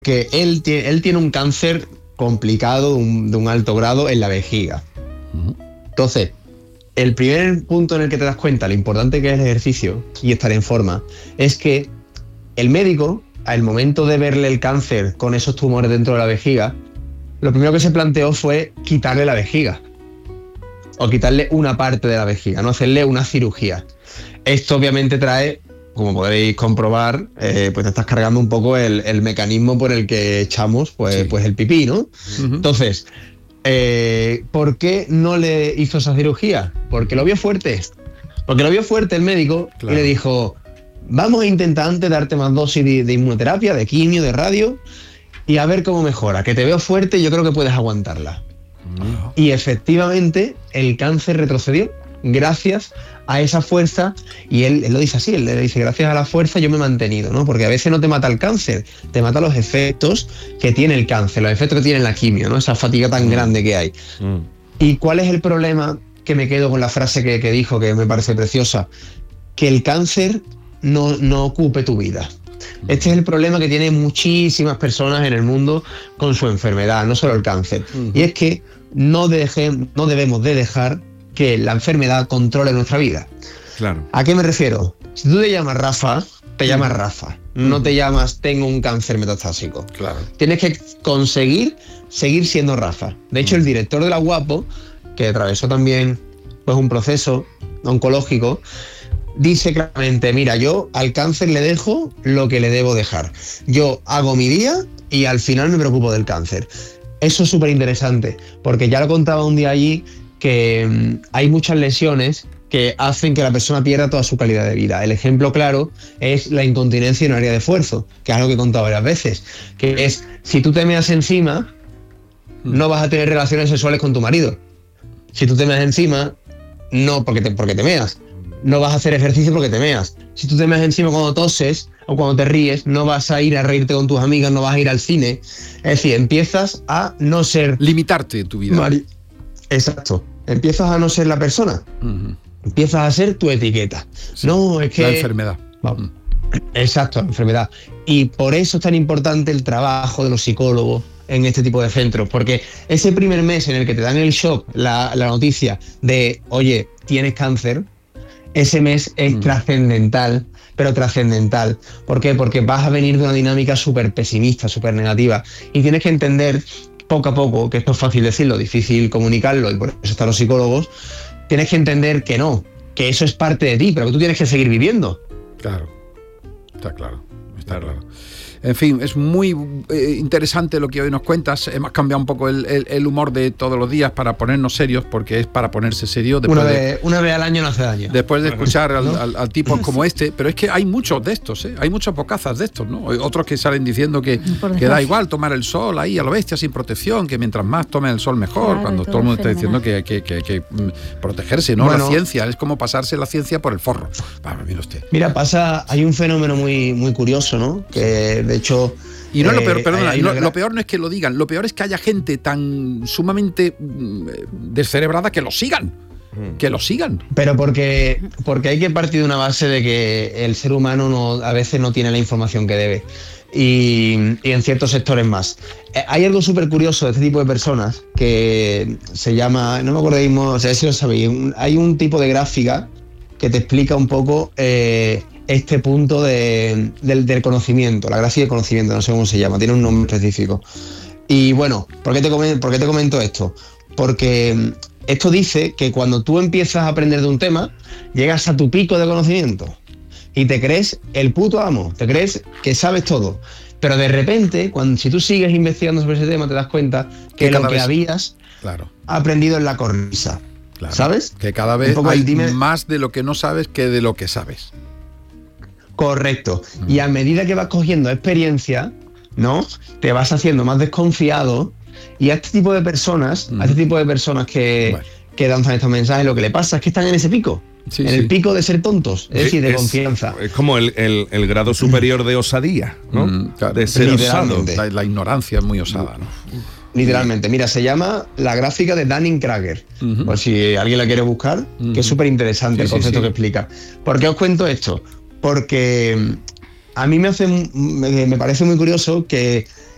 que él tiene un cáncer complicado de un alto grado en la vejiga. Entonces, el primer punto en el que te das cuenta lo importante que es el ejercicio y estar en forma es que el médico, al momento de verle el cáncer con esos tumores dentro de la vejiga, lo primero que se planteó fue quitarle la vejiga o quitarle una parte de la vejiga, no hacerle una cirugía. Esto obviamente trae, como podéis comprobar, pues te estás cargando un poco el mecanismo por el que echamos pues el pipí, ¿no? Entonces, ¿por qué no le hizo esa cirugía? Porque lo vio fuerte. Porque lo vio fuerte el médico y le dijo, vamos a intentar antes darte más dosis de inmunoterapia, de quimio, de radio y a ver cómo mejora. Que te veo fuerte y yo creo que puedes aguantarla. Y efectivamente el cáncer retrocedió gracias a esa fuerza, y él lo dice así, él le dice, gracias a la fuerza yo me he mantenido, ¿no? Porque a veces no te mata el cáncer, te mata los efectos que tiene el cáncer, los efectos que tiene la quimio, ¿no? Esa fatiga tan grande que hay. ¿Y cuál es el problema? Que me quedo con la frase que dijo, que me parece preciosa, que el cáncer no ocupe tu vida. Este es el problema que tienen muchísimas personas en el mundo con su enfermedad, no solo el cáncer. Y es que no debemos de dejar que la enfermedad controle nuestra vida. Claro. ¿A qué me refiero? Si tú te llamas Rafa, te llamas Rafa. No te llamas tengo un cáncer metastásico. Claro. Tienes que conseguir seguir siendo Rafa. De hecho, el director de la UAPO, que atravesó también pues un proceso oncológico, dice claramente, mira, yo al cáncer le dejo lo que le debo dejar. Yo hago mi día y al final me preocupo del cáncer. Eso es súper interesante, porque ya lo contaba un día allí, que hay muchas lesiones que hacen que la persona pierda toda su calidad de vida. El ejemplo claro es la incontinencia en un área de esfuerzo, que es algo que he contado varias veces, que es, si tú te meas encima, no vas a tener relaciones sexuales con tu marido. Si tú te meas encima, no porque te meas. No vas a hacer ejercicio porque te meas. Si tú te meas encima cuando toses o cuando te ríes, no vas a ir a reírte con tus amigas, no vas a ir al cine. Es decir, empiezas a no ser... limitarte en tu vida. Exacto. Empiezas a no ser la persona. Empiezas a ser tu etiqueta. Sí. No, es que... la enfermedad. Exacto, la enfermedad. Y por eso es tan importante el trabajo de los psicólogos en este tipo de centros, porque ese primer mes en el que te dan el shock, la noticia de, oye, tienes cáncer, ese mes es trascendental, pero trascendental. ¿Por qué? Porque vas a venir de una dinámica súper pesimista, súper negativa, y tienes que entender poco a poco, que esto es fácil decirlo, difícil comunicarlo, y por eso están los psicólogos, tienes que entender que no, que eso es parte de ti, pero que tú tienes que seguir viviendo. Claro, está claro, está claro. En fin, es muy interesante lo que hoy nos cuentas. Hemos cambiado un poco el humor de todos los días para ponernos serios, porque es para ponerse serio. Una vez al año no hace daño. Después de escuchar al tipos como este, pero es que hay muchos de estos, ¿eh? Hay muchos bocazas de estos, ¿no? Otros que salen diciendo que da igual tomar el sol ahí a lo bestia sin protección, que mientras más tomen el sol mejor, claro, cuando todo el mundo está diciendo que hay que protegerse, ¿no? Bueno, la ciencia es como pasarse la ciencia por el forro. Mira usted. Mira, hay un fenómeno muy, muy curioso, ¿no? Que de hecho... Y no es lo peor, perdona, lo peor no es que lo digan, lo peor es que haya gente tan sumamente descerebrada que lo sigan. Que lo sigan. Pero porque hay que partir de una base de que el ser humano a veces no tiene la información que debe. Y en ciertos sectores más. Hay algo súper curioso de este tipo de personas que se llama, no me acuerdo mismo, o sea, si lo sabéis, hay un tipo de gráfica que te explica un poco este punto del conocimiento, la gráfica de conocimiento, no sé cómo se llama, tiene un nombre específico. Y bueno, ¿por qué te comento esto? Porque esto dice que cuando tú empiezas a aprender de un tema, llegas a tu pico de conocimiento y te crees el puto amo, te crees que sabes todo. Pero de repente, si tú sigues investigando sobre ese tema, te das cuenta que lo que habías aprendido en la cornisa. Claro, ¿sabes? Que cada vez hay más de lo que no sabes que de lo que sabes. Correcto. Y a medida que vas cogiendo experiencia, ¿no? Te vas haciendo más desconfiado, y a este tipo de personas, que lanzan estos mensajes, lo que le pasa es que están en ese pico. El pico de ser tontos, es decir, de confianza. Es como el grado superior de osadía, ¿no? Claro, de ser osado. La ignorancia es muy osada, ¿no? Literalmente. Mira, se llama la gráfica de Dunning-Kruger. Por si alguien la quiere buscar, que es súper interesante el concepto que explica. ¿Por qué os cuento esto? Porque a mí me parece muy curioso que